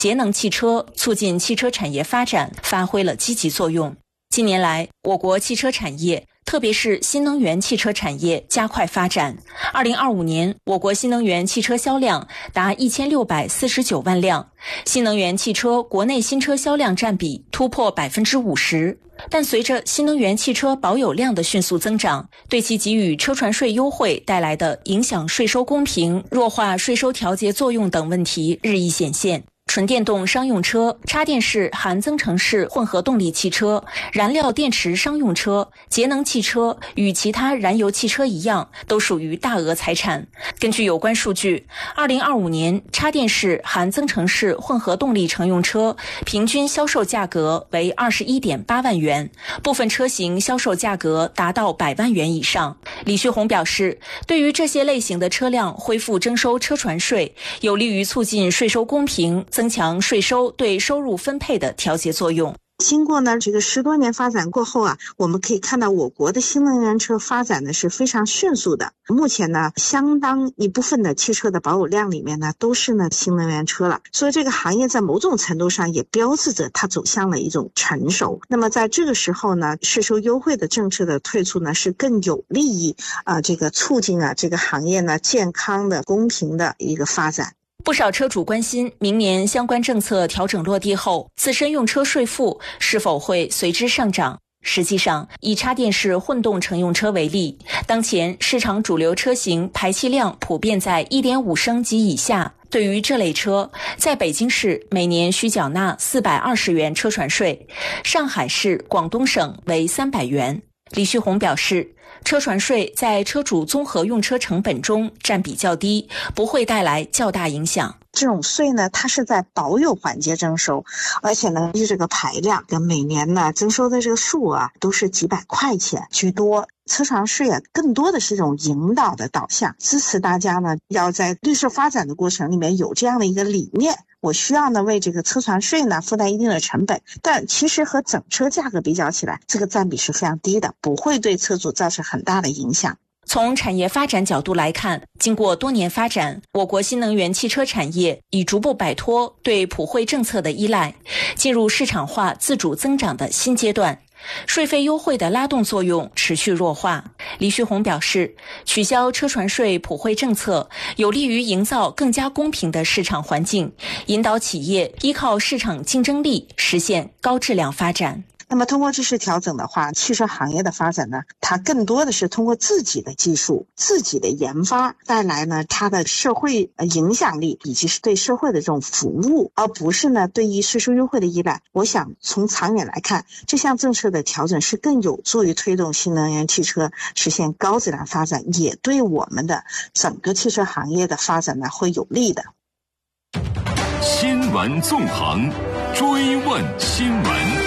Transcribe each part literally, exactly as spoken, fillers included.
节能汽车促进汽车产业发展发挥了积极作用。近年来，我国汽车产业特别是新能源汽车产业加快发展。二零二五年，我国新能源汽车销量达一千六百四十九万辆，新能源汽车国内新车销量占比突破百分之五十。但随着新能源汽车保有量的迅速增长，对其给予车船税优惠带来的影响税收公平、弱化税收调节作用等问题日益显现。纯电动商用车、插电式含增程式混合动力汽车、燃料电池商用车、节能汽车与其他燃油汽车一样，都属于大额财产。根据有关数据，二零二五年插电式含增程式混合动力乘用车平均销售价格为 二十一点八万元，部分车型销售价格达到百万元以上。李旭红表示，对于这些类型的车辆恢复征收车船税，有利于促进税收公平，增强税收对收入分配的调节作用。 经过呢这个十多年发展过后啊，我们可以看到我国的新能源车发展的是非常迅速的。目前呢，相当一部分的汽车的保有量里面呢，都是呢新能源车了。所以这个行业在某种程度上也标志着它走向了一种成熟。那么在这个时候呢，税收优惠的政策的推出呢，是更有利于啊、呃、这个促进啊这个行业呢健康的、公平的一个发展。 不少车主关心，明年相关政策调整落地后，自身用车税负是否会随之上涨。实际上，以插电式混动乘用车为例，当前市场主流车型排气量普遍在 一点五升及以下。对于这类车，在北京市每年需缴纳四百二十元车船税，上海市、广东省为三百元。李旭红表示，车船税在车主综合用车成本中占比较低，不会带来较大影响。 这种税呢，它是在保有环节征收，而且呢，这个排量跟每年呢征收的这个数啊，都是几百块钱居多。车船税啊，更多的是一种引导的导向，支持大家呢要在绿色发展的过程里面有这样的一个理念。我需要呢为这个车船税呢负担一定的成本，但其实和整车价格比较起来，这个占比是非常低的，不会对车主造成很大的影响。 从产业发展角度来看，经过多年发展，我国新能源汽车产业已逐步摆脱对普惠政策的依赖，进入市场化自主增长的新阶段。税费优惠的拉动作用持续弱化。李旭红表示，取消车船税普惠政策有利于营造更加公平的市场环境，引导企业依靠市场竞争力实现高质量发展。 那么通过这次调整的话，汽车行业的发展呢，它更多的是通过自己的技术、自己的研发带来呢它的社会影响力以及是对社会的这种服务，而不是呢对于税收优惠的依赖。我想从长远来看，这项政策的调整是更有助于推动新能源汽车实现高质量发展，也对我们的整个汽车行业的发展呢会有利的。 新闻纵横，追问新闻。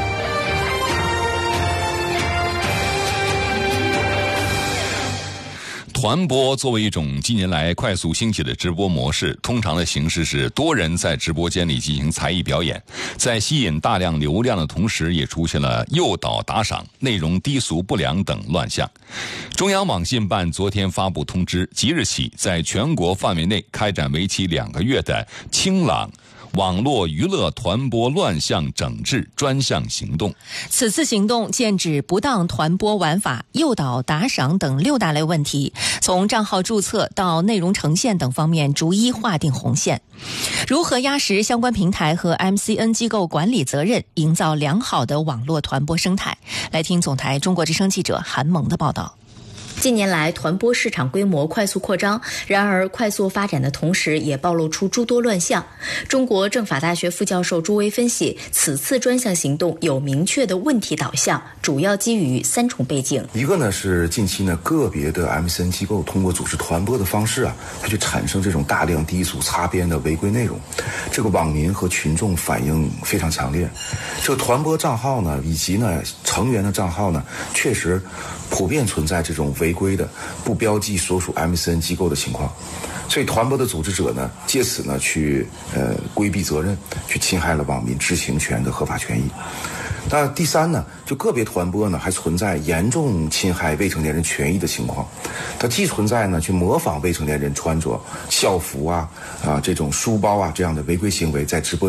团播作为一种近年来快速兴起的直播模式，通常的形式是多人在直播间里进行才艺表演，在吸引大量流量的同时，也出现了诱导打赏、内容低俗不良等乱象。中央网信办昨天发布通知，即日起在全国范围内开展为期两个月的清朗网络娱乐团播乱象整治专项行动。 此次行动剑指不当团播玩法、诱导打赏等六大类问题，从账号注册到内容呈现等方面逐一划定红线。如何压实相关平台和 M C N 机构管理责任，营造良好的网络团播生态？来听总台中国之声记者韩萌的报道。 近年来，团播市场规模快速扩张，然而快速发展的同时，也暴露出诸多乱象。中国政法大学副教授朱威分析，此次专项行动有明确的问题导向，主要基于三重背景。 一个呢是近期呢个别的 M C N 机构通过组织团播的方式啊，它就产生这种大量低俗擦边的违规内容，这个网民和群众反应非常强烈。这个团播账号呢，以及呢成员的账号呢，确实普遍存在这种违规的不标记所属 M C N 机构的情况，所以团播的组织者呢，借此呢去呃规避责任，去侵害了网民知情权的合法权益。那第三呢，就个别团播呢还存在严重侵害未成年人权益的情况，它既存在呢去模仿未成年人穿着校服啊啊这种书包啊这样的违规行为在直播